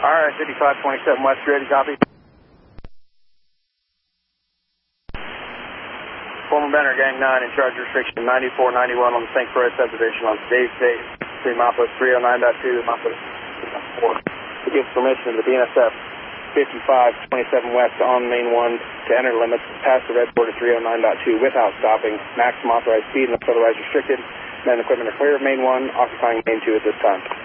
RS 5527 West, ready, copy. Former Benner, Gang 9, in charge of restriction 9491 on the St. Croix subdivision on today's date, between Maples 309.2 and Maples 4. It gives permission to the BNSF 5527 West on Main 1 to enter limits past the red border 309.2 without stopping. Maximum authorized speed unless otherwise restricted. Men and equipment are clear of Main 1, occupying Main 2 at this time.